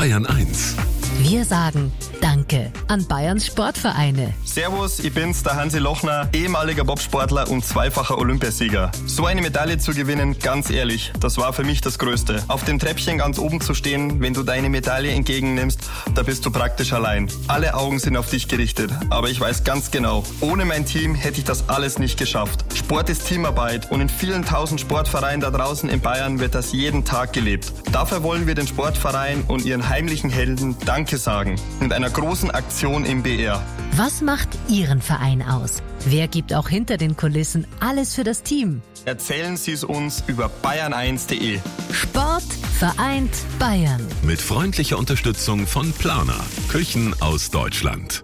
Bayern 1. Wir sagen Danke an Bayerns Sportvereine. Servus, ich bin's, der Hansi Lochner, ehemaliger Bobsportler und zweifacher Olympiasieger. So eine Medaille zu gewinnen, ganz ehrlich, das war für mich das Größte. Auf dem Treppchen ganz oben zu stehen, wenn du deine Medaille entgegennimmst, da bist du praktisch allein. Alle Augen sind auf dich gerichtet, aber ich weiß ganz genau, ohne mein Team hätte ich das alles nicht geschafft. Sport ist Teamarbeit und in vielen tausend Sportvereinen da draußen in Bayern wird das jeden Tag gelebt. Dafür wollen wir den Sportverein und ihren heimlichen Helden Danke sagen. Mit einer großen Aktion im BR. Was macht Ihren Verein aus? Wer gibt auch hinter den Kulissen alles für das Team? Erzählen Sie es uns über bayern1.de. Sport vereint Bayern. Mit freundlicher Unterstützung von Planer. Küchen aus Deutschland.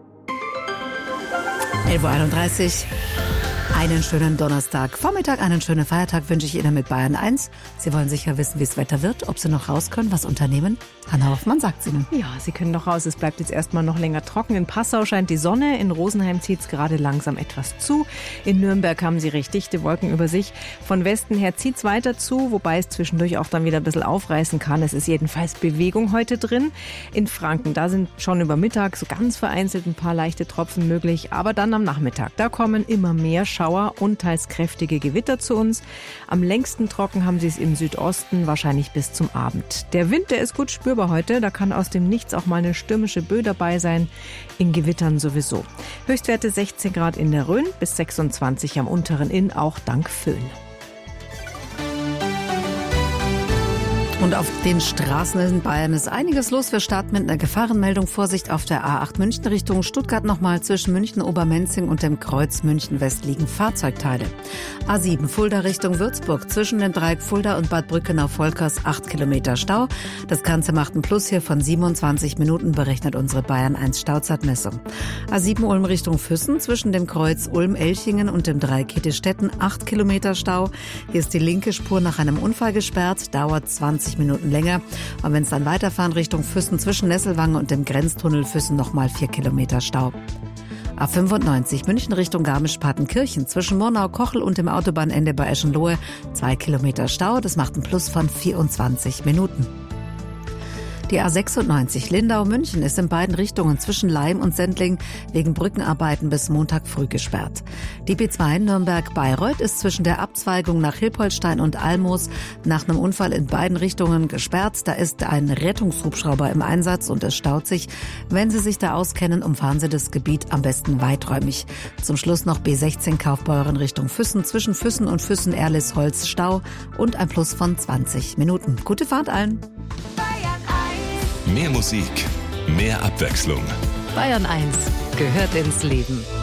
11.31 Uhr. Einen schönen Donnerstagvormittag, einen schönen Feiertag wünsche ich Ihnen mit Bayern 1. Sie wollen sicher wissen, wie es Wetter wird, ob Sie noch raus können, was unternehmen. Hanna Hoffmann sagt es Ihnen. Ja, Sie können noch raus. Es bleibt jetzt erstmal noch länger trocken. In Passau scheint die Sonne, in Rosenheim zieht es gerade langsam etwas zu. In Nürnberg haben Sie recht dichte Wolken über sich. Von Westen her zieht es weiter zu, wobei es zwischendurch auch dann wieder ein bisschen aufreißen kann. Es ist jedenfalls Bewegung heute drin. In Franken, da sind schon über Mittag so ganz vereinzelt ein paar leichte Tropfen möglich. Aber dann am Nachmittag, da kommen immer mehr Schauer und teils kräftige Gewitter zu uns. Am längsten trocken haben sie es im Südosten, wahrscheinlich bis zum Abend. Der Wind, der ist gut spürbar heute. Da kann aus dem Nichts auch mal eine stürmische Böe dabei sein. In Gewittern sowieso. Höchstwerte 16 Grad in der Rhön bis 26 am unteren Inn, auch dank Föhn. Und auf den Straßen in Bayern ist einiges los. Wir starten mit einer Gefahrenmeldung. Vorsicht auf der A8 München Richtung Stuttgart nochmal. Zwischen München-Obermenzing und dem Kreuz München-West liegen Fahrzeugteile. A7 Fulda Richtung Würzburg. Zwischen dem Dreieck Fulda und Bad Brückenau-Volkers 8 Kilometer Stau. Das Ganze macht einen Plus hier von 27 Minuten, berechnet unsere Bayern 1 Stauzeitmessung. A7 Ulm Richtung Füssen. Zwischen dem Kreuz Ulm-Elchingen und dem Dreieck Hettestetten 8 Kilometer Stau. Hier ist die linke Spur nach einem Unfall gesperrt. Dauert 20 Minuten länger. Und wenn es dann weiterfahren Richtung Füssen zwischen Nesselwange und dem Grenztunnel Füssen nochmal 4 Kilometer Stau. A95 München Richtung Garmisch-Partenkirchen. Zwischen Murnau-Kochel und dem Autobahnende bei Eschenlohe 2 Kilometer Stau. Das macht einen Plus von 24 Minuten. Die A96 Lindau-München ist in beiden Richtungen zwischen Laim und Sendling wegen Brückenarbeiten bis Montag früh gesperrt. Die B2 Nürnberg-Bayreuth ist zwischen der Abzweigung nach Hilpoltstein und Almoos nach einem Unfall in beiden Richtungen gesperrt. Da ist ein Rettungshubschrauber im Einsatz und es staut sich. Wenn Sie sich da auskennen, umfahren Sie das Gebiet am besten weiträumig. Zum Schluss noch B16 Kaufbeuren Richtung Füssen. Zwischen Füssen und Füssen-Erlisholz Stau und ein Plus von 20 Minuten. Gute Fahrt allen! Mehr Musik, mehr Abwechslung. Bayern 1 gehört ins Leben.